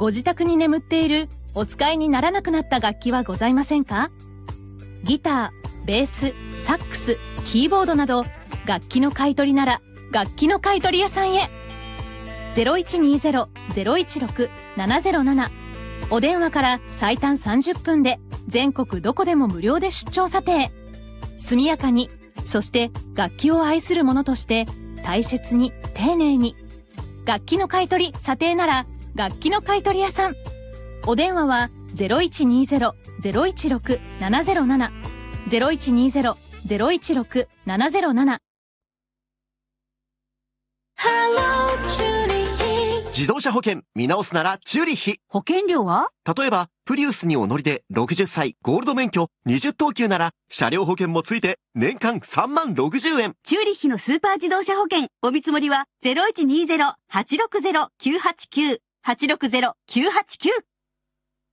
ご自宅に眠っているお使いにならなくなった楽器はございませんか？ギター、ベース、サックス、キーボードなど楽器の買い取りなら楽器の買い取り屋さんへ。0120-016-707お電話から最短30分で全国どこでも無料で出張査定。速やかに、そして楽器を愛する者として大切に丁寧に。楽器の買い取り査定なら楽器の買い取り屋さん。お電話は 0120-016-707 0120-016-707。 自動車保険見直すならチューリッヒ。 保険料は？ 例えばプリウスにお乗りで60歳ゴールド免許20等級なら車両保険もついて年間3万60円。 チューリッヒのスーパー自動車保険お見積もりは 0120-860-989 860-989